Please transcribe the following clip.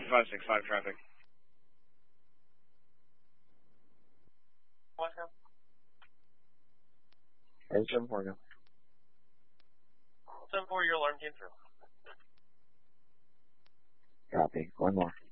565 traffic. What now? 7-4, go. 7-4, your alarm came through. Copy. One more.